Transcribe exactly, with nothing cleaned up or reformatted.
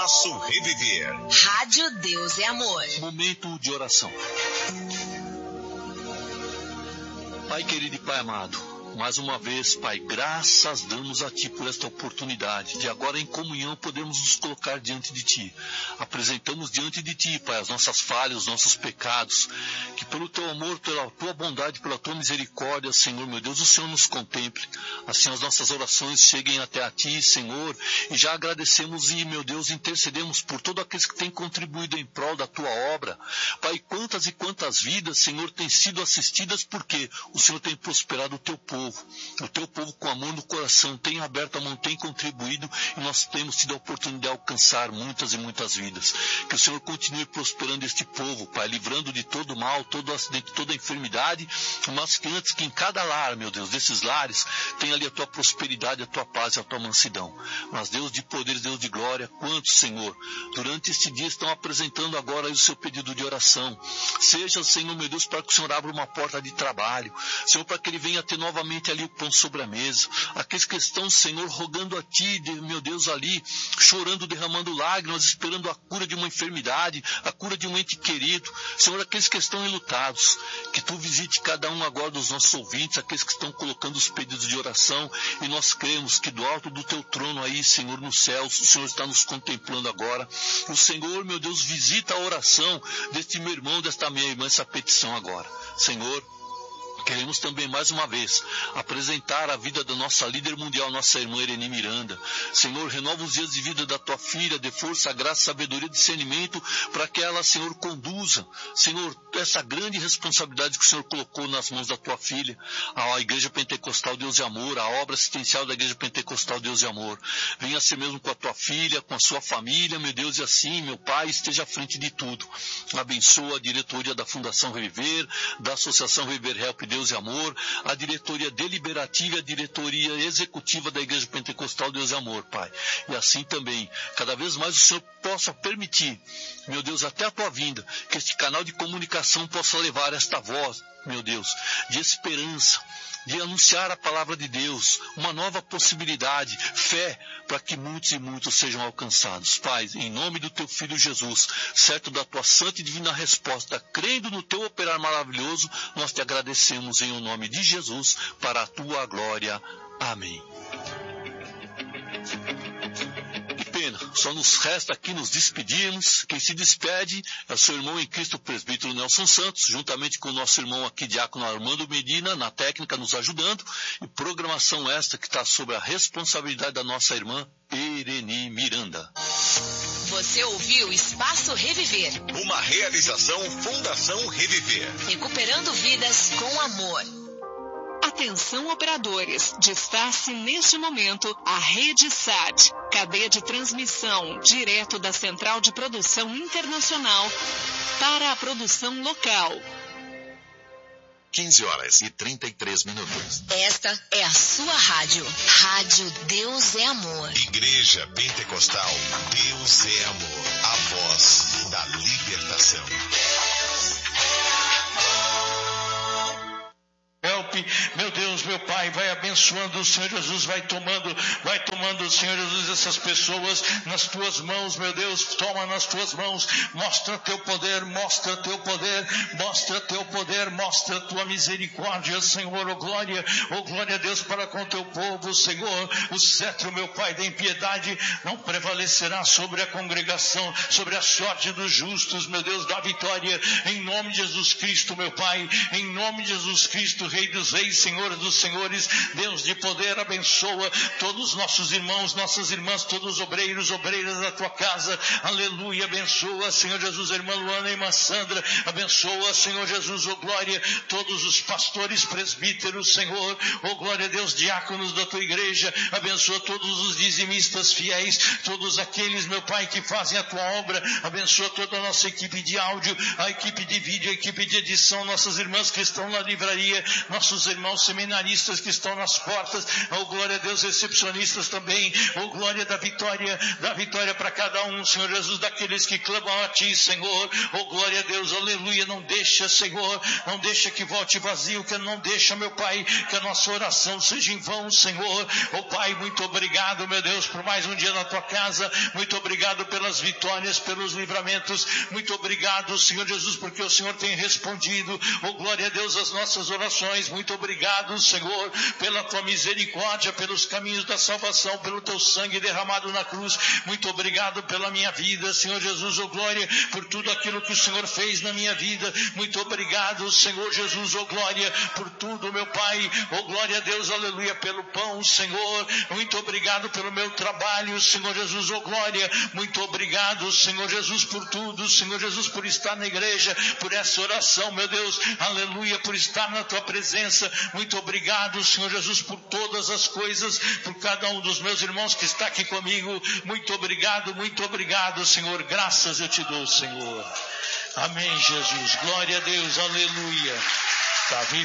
Espaço Reviver. Rádio Deus é Amor. Momento de oração. Pai querido e Pai amado, mais uma vez, Pai, graças damos a Ti por esta oportunidade de agora em comunhão podermos nos colocar diante de Ti. Apresentamos diante de Ti, Pai, as nossas falhas, os nossos pecados, que pelo Teu amor, pela Tua bondade, pela Tua misericórdia, Senhor, meu Deus, o Senhor nos contemple. Assim as nossas orações cheguem até a Ti, Senhor, e já agradecemos e, meu Deus, intercedemos por todos aqueles que têm contribuído em prol da Tua obra. Pai, quantas e quantas vidas, Senhor, têm sido assistidas porque o Senhor tem prosperado o Teu povo. O Teu povo com amor no coração tem aberto a mão, tem contribuído e nós temos tido a oportunidade de alcançar muitas e muitas vidas. Que o Senhor continue prosperando este povo, Pai, livrando de todo mal, todo acidente, toda enfermidade, mas que antes que em cada lar, meu Deus, desses lares, tenha ali a Tua prosperidade, a Tua paz e a Tua mansidão. Mas Deus de poder, Deus de glória, quantos, Senhor, durante este dia estão apresentando agora o seu pedido de oração. Seja, Senhor, meu Deus, para que o Senhor abra uma porta de trabalho, Senhor, para que ele venha ter novamente ali o pão sobre a mesa, aqueles que estão, Senhor, rogando a Ti, meu Deus, ali, chorando, derramando lágrimas, esperando a cura de uma enfermidade, a cura de um ente querido, Senhor, aqueles que estão enlutados, que Tu visite cada um agora dos nossos ouvintes, aqueles que estão colocando os pedidos de oração, e nós cremos que do alto do Teu trono aí, Senhor, nos céus, o Senhor está nos contemplando agora. O Senhor, meu Deus, visita a oração deste meu irmão, desta minha irmã, essa petição agora. Senhor, queremos também, mais uma vez, apresentar a vida da nossa líder mundial, nossa irmã Irene Miranda. Senhor, renova os dias de vida da Tua filha, dê força, graça, sabedoria e discernimento para que ela, Senhor, conduza, Senhor, essa grande responsabilidade que o Senhor colocou nas mãos da Tua filha, a Igreja Pentecostal Deus e Amor, a obra assistencial da Igreja Pentecostal Deus e Amor. Venha ser mesmo com a Tua filha, com a sua família, meu Deus, e assim, meu Pai, esteja à frente de tudo. Abençoa a diretoria da Fundação Reviver, da Associação Reviver Help Deus e Amor, a diretoria deliberativa e a diretoria executiva da Igreja Pentecostal Deus e Amor, Pai. E assim também, cada vez mais o Senhor possa permitir, meu Deus, até a Tua vinda, que este canal de comunicação possa levar esta voz, meu Deus, de esperança, de anunciar a palavra de Deus, uma nova possibilidade, fé, para que muitos e muitos sejam alcançados. Pai, em nome do Teu Filho Jesus, certo da Tua santa e divina resposta, crendo no Teu operar maravilhoso, nós Te agradecemos em o nome de Jesus, para a Tua glória. Amém. Só nos resta aqui nos despedirmos. Quem se despede é o seu irmão em Cristo, presbítero Nelson Santos, juntamente com o nosso irmão aqui, diácono Armando Medina, na técnica, nos ajudando, e programação esta que está sob a responsabilidade da nossa irmã Irene Miranda. Você ouviu Espaço Reviver. Uma realização Fundação Reviver. Recuperando vidas com amor. Atenção operadores, destaque neste momento a Rede Sat, cadeia de transmissão direto da Central de Produção Internacional para a produção local. quinze horas e trinta e três minutos. Esta é a sua rádio. Rádio Deus é Amor. Igreja Pentecostal Deus é Amor. A voz da libertação. Help, meu Deus, meu Pai, vai abençoando o Senhor Jesus, vai tomando, vai tomando o Senhor Jesus essas pessoas nas Tuas mãos, meu Deus, toma nas Tuas mãos, mostra Teu poder, mostra Teu poder, mostra Teu poder, mostra Tua misericórdia, Senhor, oh glória, oh glória a Deus para com Teu povo, Senhor, o cetro, meu Pai, da impiedade não prevalecerá sobre a congregação, sobre a sorte dos justos, meu Deus, da vitória, em nome de Jesus Cristo, meu Pai, em nome de Jesus Cristo, Rei dos Reis, Senhor dos Senhores, Deus de poder, abençoa todos os nossos irmãos, nossas irmãs, todos os obreiros, obreiras da Tua casa, aleluia, abençoa, Senhor Jesus, a irmã Luana e a irmã Sandra, abençoa, Senhor Jesus, oh glória, todos os pastores, presbíteros, Senhor, oh glória a Deus, diáconos da Tua igreja, abençoa todos os dizimistas fiéis, todos aqueles, meu Pai, que fazem a Tua obra, abençoa toda a nossa equipe de áudio, a equipe de vídeo, a equipe de edição, nossas irmãs que estão na livraria, nossos nossos irmãos seminaristas que estão nas portas, oh glória a Deus, recepcionistas também, oh glória da vitória, da vitória para cada um, Senhor Jesus, daqueles que clamam a Ti, Senhor, oh glória a Deus, aleluia, não deixa, Senhor, não deixa que volte vazio, que não deixa, meu Pai, que a nossa oração seja em vão, Senhor, oh Pai, muito obrigado, meu Deus, por mais um dia na Tua casa, muito obrigado pelas vitórias, pelos livramentos, muito obrigado, Senhor Jesus, porque o Senhor tem respondido, oh glória a Deus, as nossas orações, muito obrigado, Senhor, pela Tua misericórdia, pelos caminhos da salvação, pelo Teu sangue derramado na cruz, muito obrigado pela minha vida, Senhor Jesus, oh glória, por tudo aquilo que o Senhor fez na minha vida, muito obrigado, Senhor Jesus, oh glória, por tudo, meu Pai, oh glória a Deus, aleluia, pelo pão, Senhor, muito obrigado pelo meu trabalho, Senhor Jesus, oh glória, muito obrigado, Senhor Jesus, por tudo, Senhor Jesus, por estar na igreja, por essa oração, meu Deus, aleluia, por estar na Tua presença, muito obrigado, Senhor Jesus, por todas as coisas, por cada um dos meus irmãos que está aqui comigo, muito obrigado, muito obrigado, Senhor, graças eu Te dou, Senhor, amém, Jesus, glória a Deus, aleluia, Davi